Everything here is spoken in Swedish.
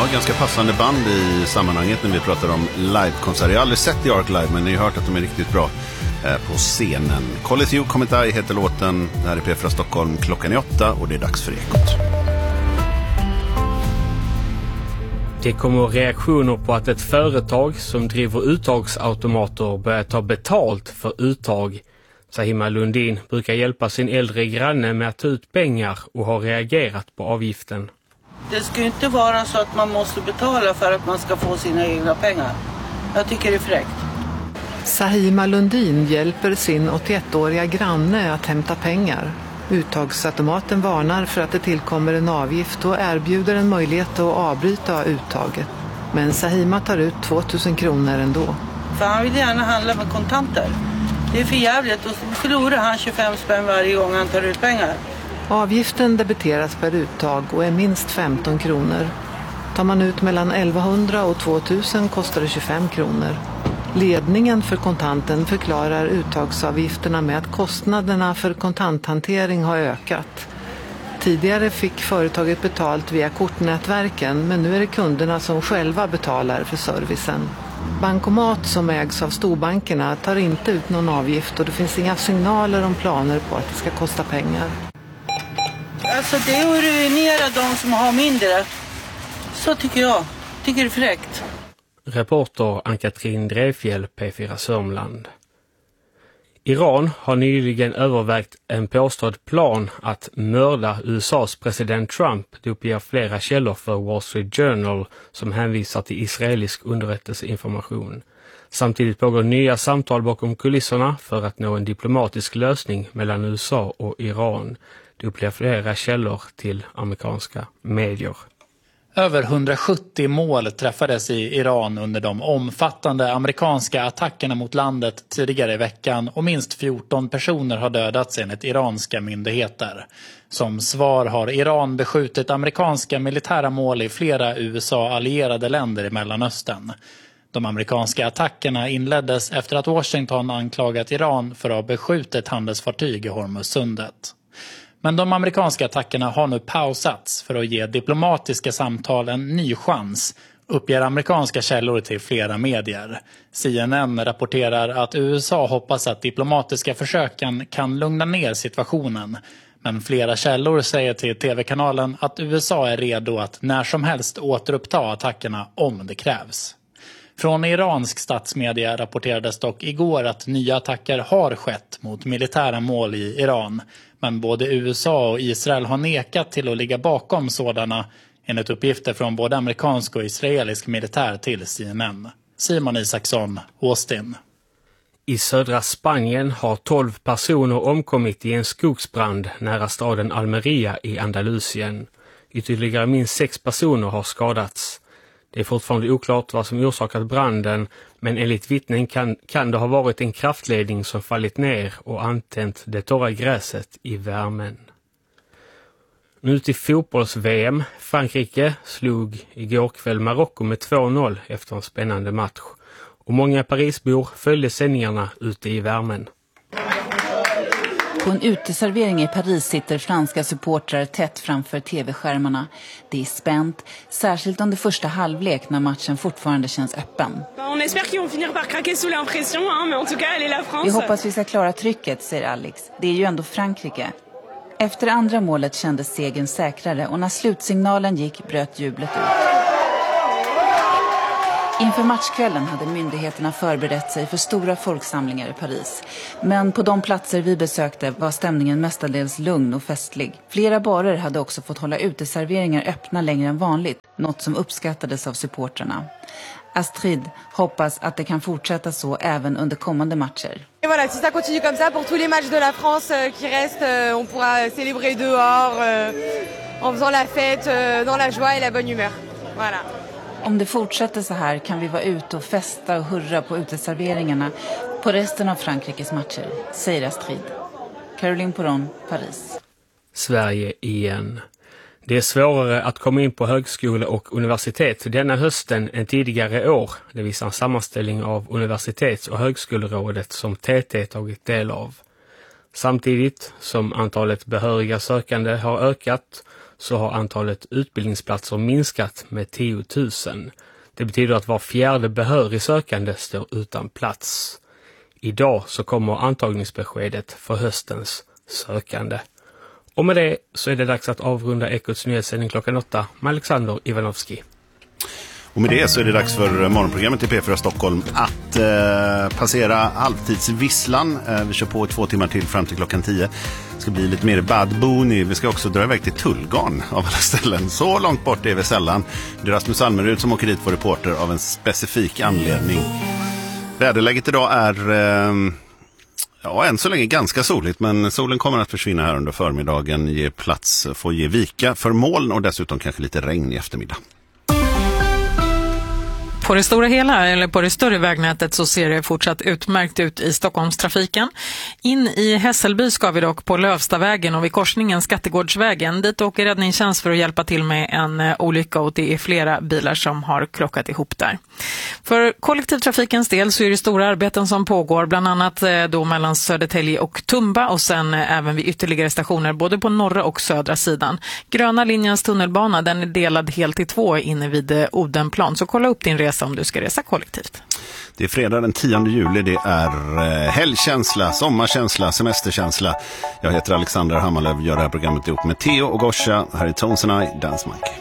Ja, ganska passande band i sammanhanget när vi pratar om livekonserter. Jag har aldrig sett The Ark live, men ni har hört att de är riktigt bra på scenen. Call It You, Come It I heter låten. Det här är P4 Stockholm, klockan är 8 och det är dags för Ekot. Det kommer reaktioner på att ett företag som driver uttagsautomater börjar ta betalt för uttag. Sahima Lundin brukar hjälpa sin äldre granne med att ta ut pengar och har reagerat på avgiften. Det ska ju inte vara så att man måste betala för att man ska få sina egna pengar. Jag tycker det är fräckt. Sahima Lundin hjälper sin 81-åriga granne att hämta pengar. Uttagsautomaten varnar för att det tillkommer en avgift och erbjuder en möjlighet att avbryta uttaget. Men Sahima tar ut 2000 kronor ändå. För han vill gärna handla med kontanter. Det är för jävligt och förlorar han 25 spänn varje gång han tar ut pengar. Avgiften debiteras per uttag och är minst 15 kronor. Tar man ut mellan 1100 och 2000 kostar det 25 kronor. Ledningen för kontanten förklarar uttagsavgifterna med att kostnaderna för kontanthantering har ökat. Tidigare fick företaget betalt via kortnätverken, men nu är det kunderna som själva betalar för servicen. Bankomat som ägs av storbankerna tar inte ut någon avgift och det finns inga signaler om planer på att det ska kosta pengar. Alltså det är att ruinera de som har mindre. Så tycker jag. Tycker det är fräckt. Reporter Ann-Katrin Drefjäll, P4 Sörmland. Iran har nyligen övervägt en påstådd plan att mörda USAs president Trump. Det uppger flera källor för Wall Street Journal som hänvisar till israelisk underrättelseinformation. Samtidigt pågår nya samtal bakom kulisserna för att nå en diplomatisk lösning mellan USA och Iran. Det uppger flera källor till amerikanska medier. Över 170 mål träffades i Iran under de omfattande amerikanska attackerna mot landet tidigare i veckan och minst 14 personer har dödats enligt iranska myndigheter. Som svar har Iran beskjutit amerikanska militära mål i flera USA-allierade länder i Mellanöstern. De amerikanska attackerna inleddes efter att Washington anklagat Iran för att ha beskjutit handelsfartyg i Hormuzsundet. Men de amerikanska attackerna har nu pausats för att ge diplomatiska samtal en ny chans, uppger amerikanska källor till flera medier. CNN rapporterar att USA hoppas att diplomatiska försöken kan lugna ner situationen. Men flera källor säger till tv-kanalen att USA är redo att när som helst återuppta attackerna om det krävs. Från iransk statsmedia rapporterades dock igår att nya attacker har skett mot militära mål i Iran. Men både USA och Israel har nekat till att ligga bakom sådana, enligt uppgifter från både amerikansk och israelisk militär till CNN. Simon Isaksson, Austin. I södra Spanien har 12 personer omkommit i en skogsbrand nära staden Almeria i Andalusien. Ytterligare minst 6 personer har skadats. Det är fortfarande oklart vad som orsakat branden, men enligt vittnen kan det ha varit en kraftledning som fallit ner och antänt det torra gräset i värmen. Nu till fotbolls-VM. Frankrike slog igår kväll Marocko med 2-0 efter en spännande match. Och många Parisbor följde sändningarna ute i värmen. På en uteservering i Paris sitter franska supportrar tätt framför tv-skärmarna. Det är spänt, särskilt under första halvlek när matchen fortfarande känns öppen. Vi hoppas vi ska klara trycket, säger Alex. Det är ju ändå Frankrike. Efter andra målet kändes segern säkrare och när slutsignalen gick bröt jublet ut. Inför matchkvällen hade myndigheterna förberett sig för stora folksamlingar i Paris. Men på de platser vi besökte var stämningen mestadels lugn och festlig. Flera barer hade också fått hålla uteserveringar öppna längre än vanligt, något som uppskattades av supportrarna. Astrid hoppas att det kan fortsätta så även under kommande matcher. Voilà, si ça continue comme ça pour tous les matchs de la France qui restent, on pourra célébrer dehors en faisant la fête dans la joie et la bonne humeur. Voilà. Om det fortsätter så här kan vi vara ute och festa och hurra på uteserveringarna på resten av Frankrikes matcher, säger Astrid. Caroline Poron, Paris. Sverige igen. Det är svårare att komma in på högskola och universitet denna hösten än tidigare år. Det visar en sammanställning av Universitets- och högskolerådet som TT tagit del av. Samtidigt som antalet behöriga sökande har ökat så har antalet utbildningsplatser minskat med 10 000. Det betyder att var fjärde behörig sökande står utan plats. Idag så kommer antagningsbeskedet för höstens sökande. Och med det så är det dags att avrunda Ekots nyhetssändning klockan 8 med Alexander Ivanovski. Och med det så är det dags för morgonprogrammet i P4 Stockholm att passera halvtidsvisslan. Vi kör på 2 timmar till fram till klockan 10. Det ska bli lite mer Bad Bunny. Vi ska också dra iväg till Tullgarn av alla ställen. Så långt bort är vi sällan. Det är Rasmus Almerud som åker dit för reporter av en specifik anledning. Väderläget idag är än så länge ganska soligt, men solen kommer att försvinna här under förmiddagen, får ge vika för moln och dessutom kanske lite regn i eftermiddag. På det stora hela, eller på det större vägnätet, så ser det fortsatt utmärkt ut i Stockholmstrafiken. In i Hässelby ska vi dock på Lövstavägen och vid korsningen Skattegårdsvägen. Dit åker räddningstjänst för att hjälpa till med en olycka och det är flera bilar som har krockat ihop där. För kollektivtrafikens del så är det stora arbeten som pågår, bland annat då mellan Södertälje och Tumba och sen även vid ytterligare stationer både på norra och södra sidan. Gröna linjens tunnelbana, den är delad helt i 2 inne vid Odenplan, så kolla upp din resa om du ska resa kollektivt. Det är fredag den 10 juli, det är helgkänsla, sommarkänsla, semesterkänsla. Jag heter Alexander Hammarlöv, gör det här programmet ihop med Theo och Gosha. Här är Tones and I, Dance Monkey.